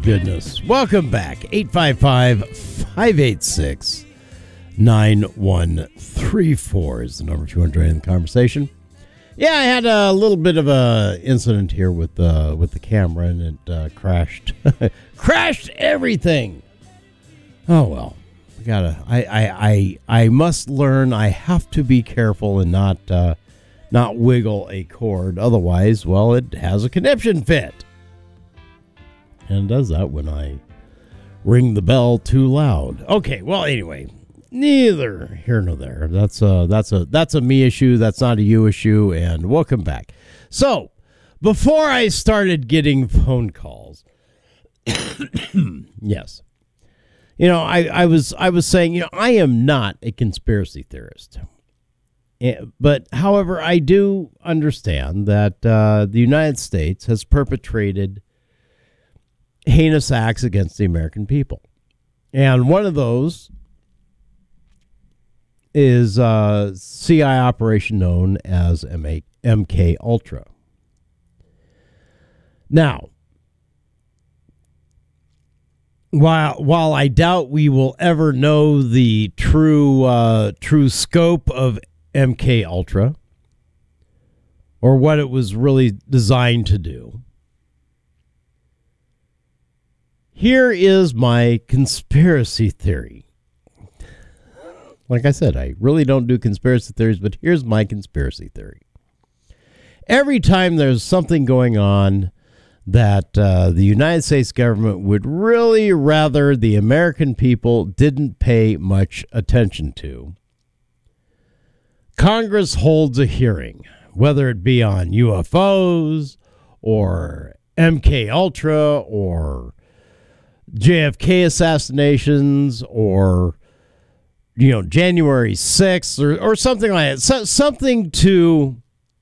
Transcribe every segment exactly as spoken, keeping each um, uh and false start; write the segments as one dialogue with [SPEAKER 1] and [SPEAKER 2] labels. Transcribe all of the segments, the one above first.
[SPEAKER 1] goodness. Welcome back. eight five five, five eight six, nine one three four is the number if you want to join in the conversation. Yeah, I had a little bit of a incident here with uh, with the camera, and it uh, crashed. crashed everything. Oh, well. I gotta, I, I, I, I must learn. I have to be careful and not, uh, not wiggle a cord. Otherwise, well, it has a conniption fit. And does that when I ring the bell too loud. Okay, well, anyway, neither here nor there. That's a, that's a, that's a me issue. That's not a you issue. And welcome back. So, before I started getting phone calls, yes. You know, I, I was I was saying, you know, I am not a conspiracy theorist. But, however, I do understand that uh, the United States has perpetrated heinous acts against the American people. And one of those is a C I A operation known as M K Ultra. Now, While while I doubt we will ever know the true uh, true scope of M K Ultra or what it was really designed to do, here is my conspiracy theory. Like I said, I really don't do conspiracy theories, but here's my conspiracy theory. Every time there's something going on that uh, the United States government would really rather the American people didn't pay much attention to, Congress holds a hearing, whether it be on U F Os or M K Ultra or J F K assassinations or, you know, January sixth or, or something like that. So, something to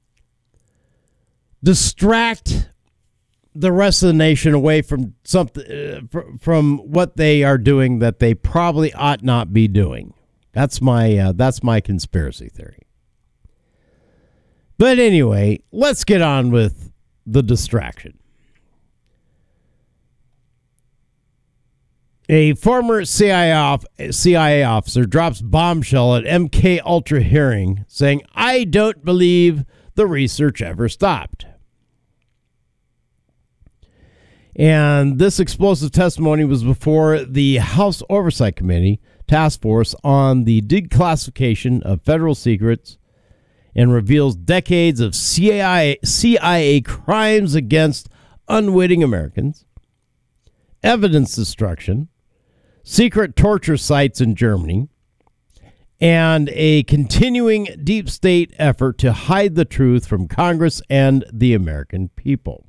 [SPEAKER 1] distract the rest of the nation away from something uh, from what they are doing that they probably ought not be doing. That's my uh, that's my conspiracy theory. But anyway, let's get on with the distraction. A former C I A, off, C I A officer drops bombshell at M K Ultra hearing, saying, "I don't believe the research ever stopped." And this explosive testimony was before the House Oversight Committee Task Force on the Declassification of Federal Secrets and reveals decades of C I A, C I A crimes against unwitting Americans, evidence destruction, secret torture sites in Germany, and a continuing deep state effort to hide the truth from Congress and the American people.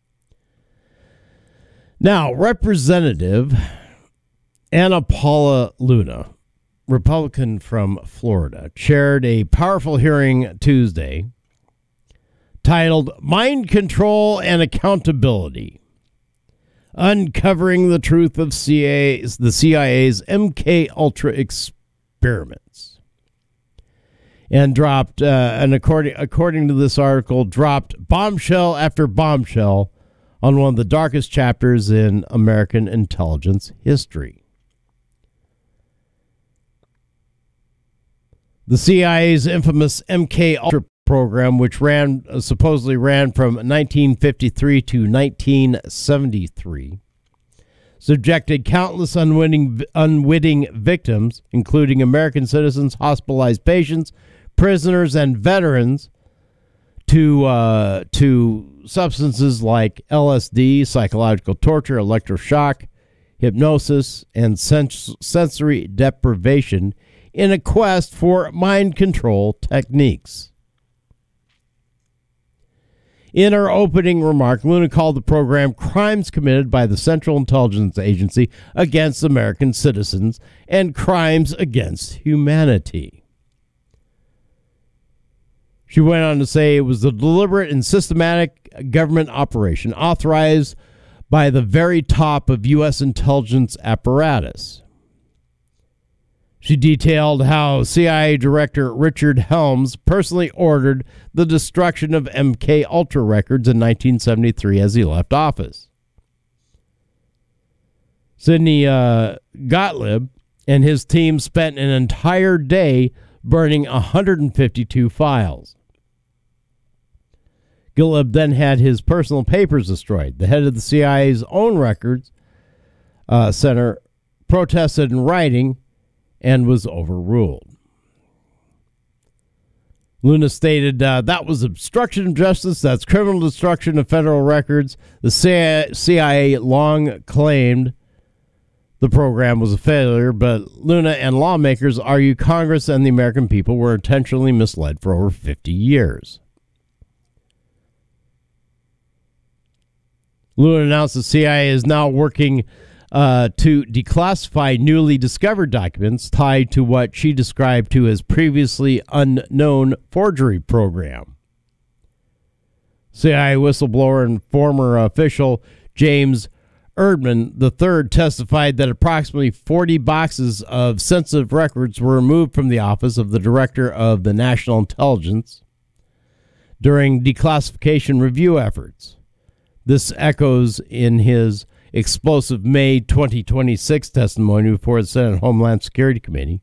[SPEAKER 1] Now, Representative Ana Paula Luna, Republican from Florida, chaired a powerful hearing Tuesday titled Mind Control and Accountability, Uncovering the Truth of C I A's, the C I A's M K Ultra Experiments. And dropped, uh, and according, according to this article, dropped bombshell after bombshell on one of the darkest chapters in American intelligence history. The C I A's infamous M K Ultra program, which ran uh, supposedly ran from nineteen fifty-three to nineteen seventy-three, subjected countless unwitting, unwitting victims, including American citizens, hospitalized patients, prisoners, and veterans, to uh, to substances like L S D, psychological torture, electroshock, hypnosis, and sens- sensory deprivation in a quest for mind control techniques. In her opening remark, Luna called the program crimes committed by the Central Intelligence Agency against American citizens and crimes against humanity. She went on to say it was a deliberate and systematic government operation authorized by the very top of U S intelligence apparatus. She detailed how C I A Director Richard Helms personally ordered the destruction of M K Ultra records in nineteen seventy-three as he left office. Sidney uh, Gottlieb and his team spent an entire day burning one hundred fifty-two files. Gottlieb then had his personal papers destroyed. The head of the C I A's own records uh, center protested in writing and was overruled. Luna stated uh, that was obstruction of justice. That's criminal destruction of federal records. The C I A long claimed the program was a failure, but Luna and lawmakers argue Congress and the American people were intentionally misled for over fifty years. Luna announced the C I A is now working uh, to declassify newly discovered documents tied to what she described to as previously unknown forgery program. C I A whistleblower and former official James Erdman the third testified that approximately forty boxes of sensitive records were removed from the office of the Director of the National Intelligence during declassification review efforts. This echoes in his explosive May twenty twenty-six testimony before the Senate Homeland Security Committee.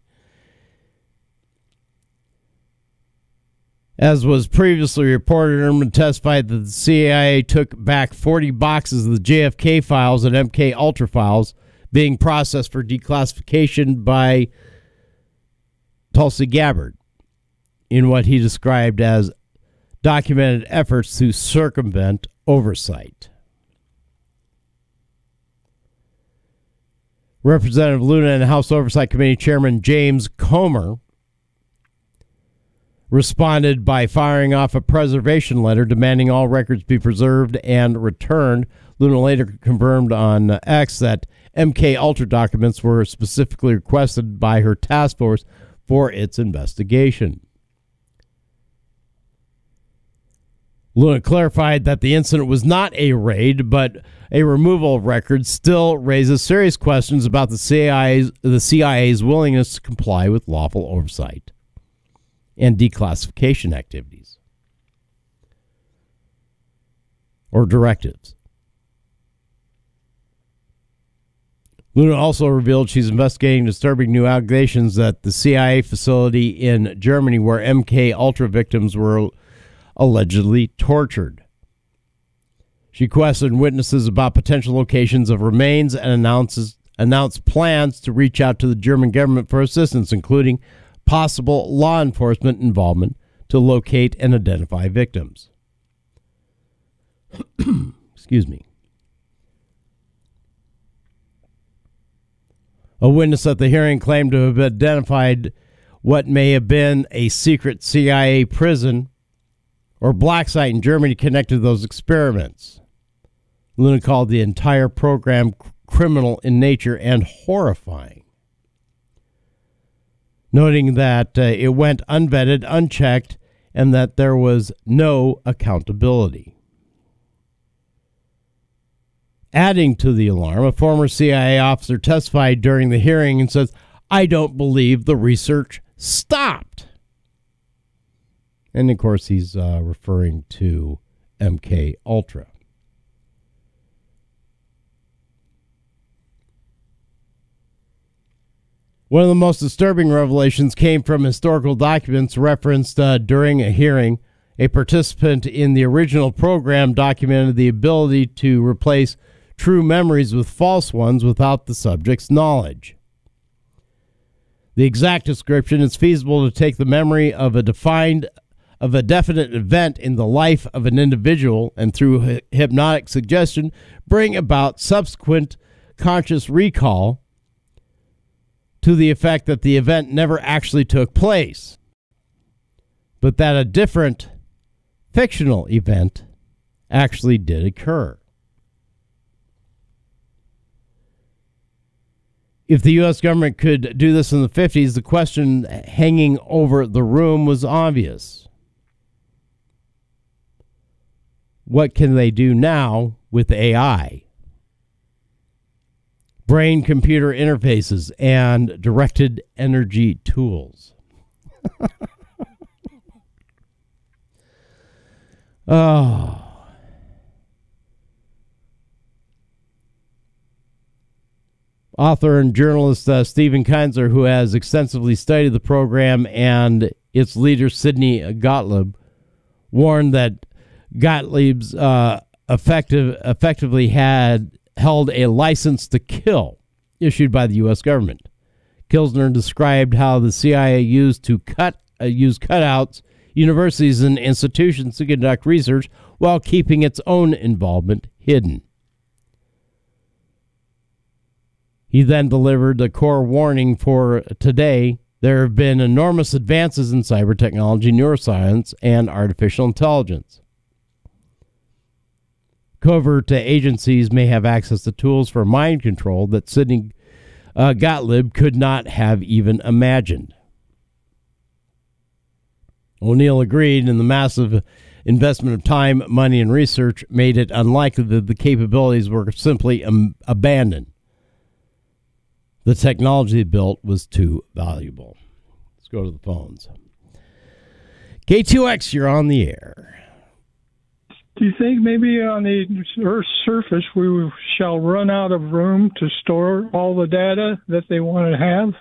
[SPEAKER 1] As was previously reported, Erdman testified that the C I A took back forty boxes of the J F K files and M K Ultra files being processed for declassification by Tulsi Gabbard in what he described as documented efforts to circumvent oversight. Representative Luna and House Oversight Committee Chairman James Comer responded by firing off a preservation letter demanding all records be preserved and returned. Luna later confirmed on X that M K Ultra documents were specifically requested by her task force for its investigation. Luna clarified that the incident was not a raid, but a removal of records still raises serious questions about the C I A's, the C I A's willingness to comply with lawful oversight and declassification activities or directives. Luna also revealed she's investigating disturbing new allegations that the C I A facility in Germany where M K Ultra victims were allegedly tortured. She questioned witnesses about potential locations of remains and announces announced plans to reach out to the German government for assistance, including possible law enforcement involvement to locate and identify victims. Excuse me. A witness at the hearing claimed to have identified what may have been a secret C I A prison or black site in Germany connected to those experiments. Luna called the entire program criminal in nature and horrifying, noting that uh, it went unvetted, unchecked, and that there was no accountability. Adding to the alarm, a former C I A officer testified during the hearing and says, "I don't believe the research stopped." And of course, he's uh, referring to M K Ultra. One of the most disturbing revelations came from historical documents referenced uh, during a hearing. A participant in the original program documented the ability to replace true memories with false ones without the subject's knowledge. The exact description is feasible to take the memory of a defined of a definite event in the life of an individual and through hy- hypnotic suggestion bring about subsequent conscious recall to the effect that the event never actually took place, but that a different fictional event actually did occur. If the U S government could do this in the fifties, the question hanging over the room was obvious. What can they do now with A I? Brain-computer interfaces and directed energy tools. Oh. Author and journalist uh, Stephen Kinzer, who has extensively studied the program and its leader, Sidney Gottlieb, warned that Gottlieb's uh, effective, effectively had held a license to kill issued by the U S government. Kilsner described how the C I A used to cut uh, use cutouts universities and institutions to conduct research while keeping its own involvement hidden. He then delivered the core warning for today. There have been enormous advances in cyber technology, neuroscience, and artificial intelligence. Covert agencies may have access to tools for mind control that Sidney uh, Gottlieb could not have even imagined. O'Neill agreed, and the massive investment of time, money, and research made it unlikely that the capabilities were simply um, abandoned. The technology built was too valuable. Let's go to the phones. K two X, you're on the air.
[SPEAKER 2] Do you think maybe on the Earth's surface we shall run out of room to store all the data that they want to have?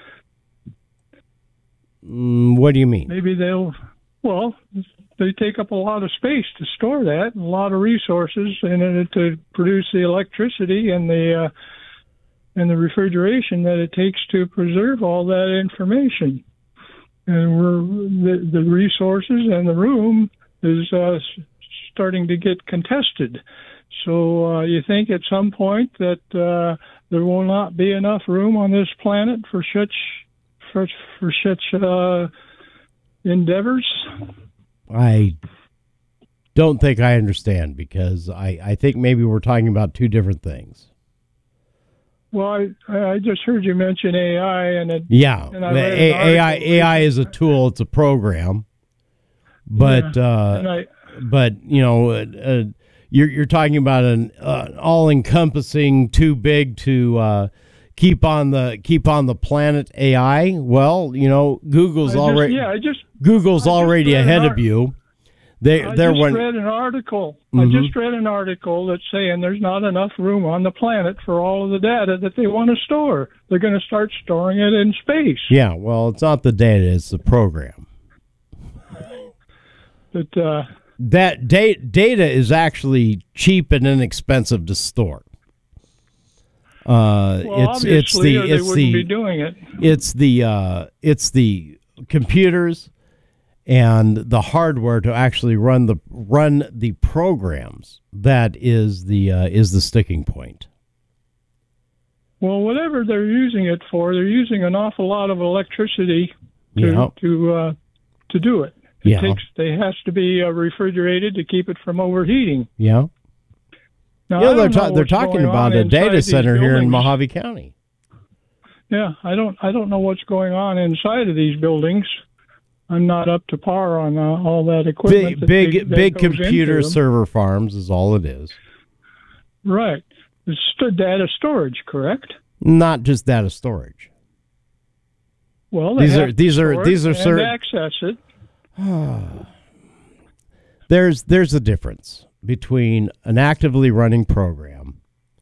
[SPEAKER 1] Mm, what do you mean?
[SPEAKER 2] Maybe they'll, well, they take up a lot of space to store that, and a lot of resources in it to produce the electricity and the uh, and the refrigeration that it takes to preserve all that information. And we're, the, the resources and the room is uh, starting to get contested. So uh, you think at some point that uh, there will not be enough room on this planet for such for, for such uh, endeavors?
[SPEAKER 1] I don't think I understand, because I, I think maybe we're talking about two different things.
[SPEAKER 2] Well, I, I just heard you mention A I, and it,
[SPEAKER 1] yeah,
[SPEAKER 2] and I
[SPEAKER 1] A- A I A I is a tool; it's a program, but
[SPEAKER 2] yeah,
[SPEAKER 1] uh,
[SPEAKER 2] I,
[SPEAKER 1] but you know, uh, uh, you're you're talking about an uh, all-encompassing, too big to uh, keep on the keep on the planet A I. Well, you know, Google's
[SPEAKER 2] I just,
[SPEAKER 1] already
[SPEAKER 2] yeah, I just
[SPEAKER 1] Google's
[SPEAKER 2] I just
[SPEAKER 1] already ahead
[SPEAKER 2] art-
[SPEAKER 1] of you. They
[SPEAKER 2] I
[SPEAKER 1] they're
[SPEAKER 2] just
[SPEAKER 1] one.
[SPEAKER 2] read an article.
[SPEAKER 1] Mm-hmm.
[SPEAKER 2] I just read an article that's saying there's not enough room on the planet for all of the data that they want to store. They're going to start storing it in space.
[SPEAKER 1] Yeah, well, it's not the data; it's the program.
[SPEAKER 2] But uh,
[SPEAKER 1] that da- data is actually cheap and inexpensive to store. Uh,
[SPEAKER 2] well,
[SPEAKER 1] it's it's
[SPEAKER 2] obviously,
[SPEAKER 1] the
[SPEAKER 2] or they
[SPEAKER 1] it's
[SPEAKER 2] wouldn't
[SPEAKER 1] the
[SPEAKER 2] be doing it.
[SPEAKER 1] it's the uh, it's the computers and the hardware to actually run the run the programs that is the uh, is the sticking point.
[SPEAKER 2] Well, whatever they're using it for, they're using an awful lot of electricity to
[SPEAKER 1] Yeah.
[SPEAKER 2] to uh, to do it. It
[SPEAKER 1] Yeah.
[SPEAKER 2] takes. They has to be uh, refrigerated to keep it from overheating.
[SPEAKER 1] Yeah,
[SPEAKER 2] Now,
[SPEAKER 1] yeah.
[SPEAKER 2] I
[SPEAKER 1] They're
[SPEAKER 2] don't know
[SPEAKER 1] ta- they're
[SPEAKER 2] what's
[SPEAKER 1] talking
[SPEAKER 2] going
[SPEAKER 1] about
[SPEAKER 2] on
[SPEAKER 1] a
[SPEAKER 2] inside
[SPEAKER 1] data
[SPEAKER 2] these
[SPEAKER 1] center here in
[SPEAKER 2] buildings.
[SPEAKER 1] Mojave County.
[SPEAKER 2] Yeah, I don't. I don't know what's going on inside of these buildings. I'm not up to par on uh, all that equipment.
[SPEAKER 1] Big
[SPEAKER 2] that
[SPEAKER 1] big
[SPEAKER 2] they, that
[SPEAKER 1] big
[SPEAKER 2] goes
[SPEAKER 1] computer
[SPEAKER 2] into them.
[SPEAKER 1] server farms is all it is.
[SPEAKER 2] Right. It's st- data storage, correct?
[SPEAKER 1] Not just data storage.
[SPEAKER 2] Well, they
[SPEAKER 1] These
[SPEAKER 2] have
[SPEAKER 1] are
[SPEAKER 2] to
[SPEAKER 1] these are
[SPEAKER 2] store
[SPEAKER 1] these
[SPEAKER 2] it
[SPEAKER 1] are
[SPEAKER 2] and
[SPEAKER 1] certain.
[SPEAKER 2] access it.
[SPEAKER 1] There's there's a difference between an actively running program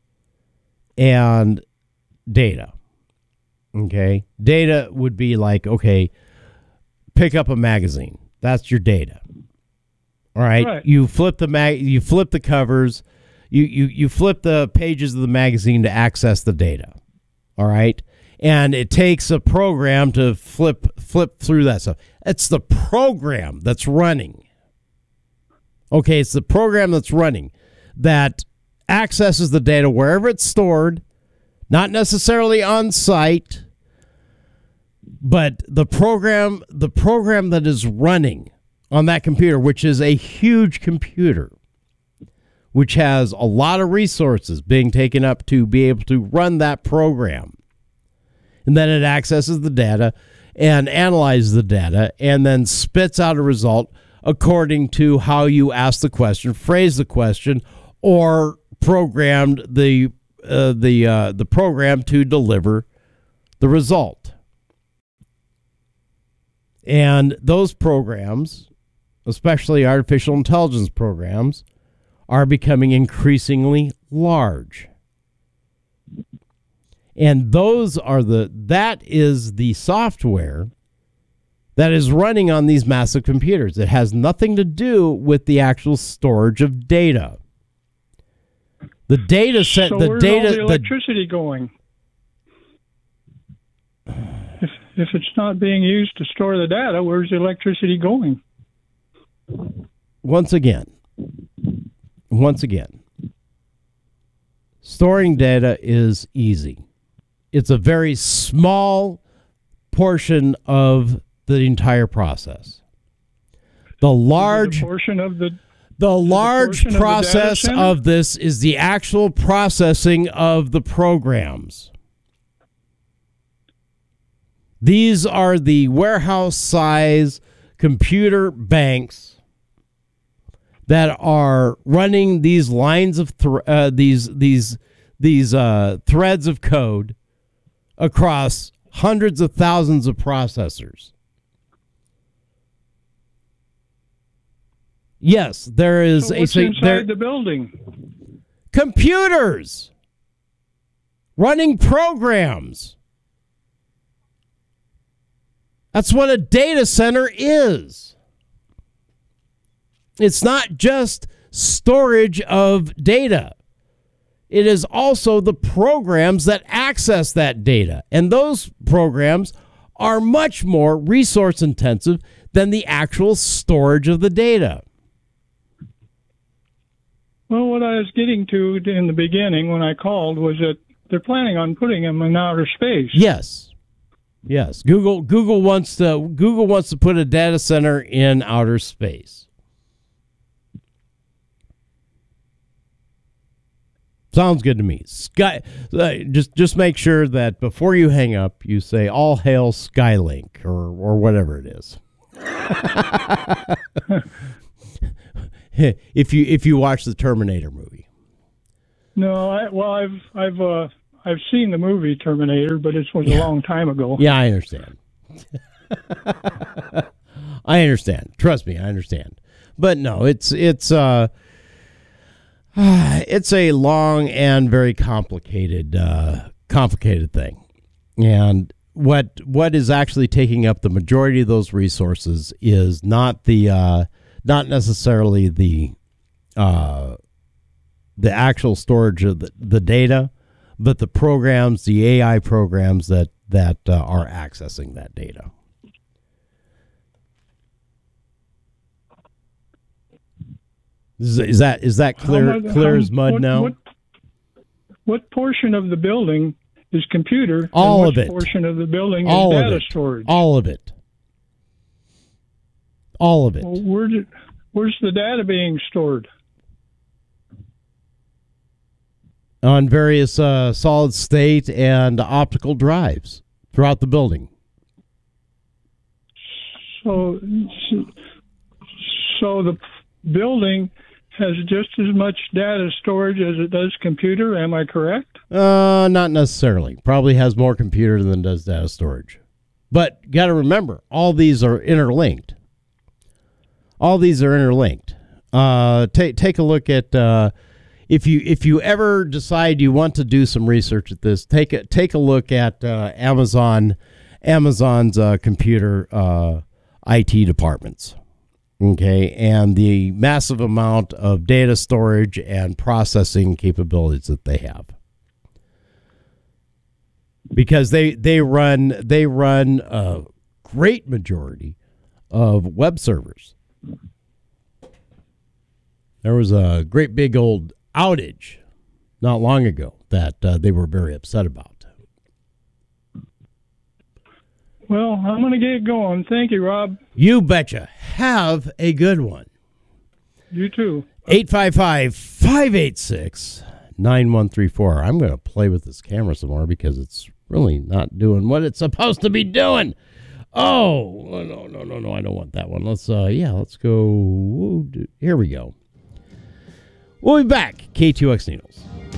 [SPEAKER 1] and data. Okay, data would be like, okay, pick up a magazine. That's your data. All right,
[SPEAKER 2] Right.
[SPEAKER 1] you flip the mag, you flip the covers, you you you flip the pages of the magazine to access the data. All right, and it takes a program to flip flip through that stuff. It's the program that's running. Okay, it's the program that's running that accesses the data wherever it's stored, not necessarily on site, but the program the program that is running on that computer, which is a huge computer, which has a lot of resources being taken up to be able to run that program. And then it accesses the data and analyzes the data and then spits out a result according to how you ask the question, phrase the question, or programmed the uh, the uh, the program to deliver the result. And those programs, especially artificial intelligence programs, are becoming increasingly large. And those are the, that is the software that is running on these massive computers. It has nothing to do with the actual storage of data. The data set,
[SPEAKER 2] so
[SPEAKER 1] the
[SPEAKER 2] where's
[SPEAKER 1] data,
[SPEAKER 2] all the electricity the, going? If if it's not being used to store the data, where's the electricity going?
[SPEAKER 1] Once again, once again, storing data is easy. It's a very small portion of the entire process. The large
[SPEAKER 2] portion of the
[SPEAKER 1] the large
[SPEAKER 2] the
[SPEAKER 1] process
[SPEAKER 2] of,
[SPEAKER 1] of this is the actual processing of the programs. These are the warehouse size computer banks that are running these lines of th- uh, these these these uh, threads of code across hundreds of thousands of processors. Yes, there is
[SPEAKER 2] so
[SPEAKER 1] a
[SPEAKER 2] what's
[SPEAKER 1] say,
[SPEAKER 2] inside
[SPEAKER 1] there,
[SPEAKER 2] the building.
[SPEAKER 1] Computers running programs. That's what a data center is. It's not just storage of data. It is also the programs that access that data. And those programs are much more resource intensive than the actual storage of the data.
[SPEAKER 2] Well, what I was getting to in the beginning when I called was that they're planning on putting them in outer space.
[SPEAKER 1] Yes. Yes. Google Google wants to Google wants to put a data center in outer space. Sounds good to me. Sky, uh, just just make sure that before you hang up, you say "All hail Skylink" or or whatever it is. if you if you watch the Terminator movie.
[SPEAKER 2] No, I, well, I've I've uh, I've seen the movie Terminator, but it was a
[SPEAKER 1] yeah.
[SPEAKER 2] long time ago.
[SPEAKER 1] Yeah, I understand. I understand. Trust me, I understand. But no, it's it's uh, it's a long and very complicated uh, complicated thing, and what what is actually taking up the majority of those resources is not the uh, not necessarily the uh, the actual storage of the, the data, but the programs, the A I programs that that uh, are accessing that data. Is, is that is that clear
[SPEAKER 2] much,
[SPEAKER 1] clear
[SPEAKER 2] how,
[SPEAKER 1] as mud
[SPEAKER 2] what,
[SPEAKER 1] now?
[SPEAKER 2] What, what portion of the building is computer?
[SPEAKER 1] All
[SPEAKER 2] and
[SPEAKER 1] of it.
[SPEAKER 2] What portion of the building
[SPEAKER 1] All
[SPEAKER 2] is
[SPEAKER 1] of
[SPEAKER 2] data
[SPEAKER 1] it.
[SPEAKER 2] storage?
[SPEAKER 1] All of it. All of it.
[SPEAKER 2] Well, where did, where's the data being stored?
[SPEAKER 1] On various uh, solid state and optical drives throughout the building.
[SPEAKER 2] So, so the building has just as much data storage as it does computer. Am I correct?
[SPEAKER 1] Uh, not necessarily. Probably has more computer than does data storage. But got to remember, all these are interlinked. All these are interlinked. Uh, take take a look at uh, if you if you ever decide you want to do some research at this, take a take a look at uh, Amazon Amazon's uh, computer uh, I T departments. Okay, and the massive amount of data storage and processing capabilities that they have, because they they run they run a great majority of web servers. There was a great big old outage not long ago that uh, they were very upset about.
[SPEAKER 2] Well, I'm going to get going. Thank you, Rob.
[SPEAKER 1] You betcha. Have a good one.
[SPEAKER 2] You too.
[SPEAKER 1] eight five five, five eight six, nine one three four. I'm going to play with this camera some more because it's really not doing what it's supposed to be doing. Oh, no, no, no, no. I don't want that one. Let's, uh, yeah, let's go. Here we go. We'll be back. K two X Needles.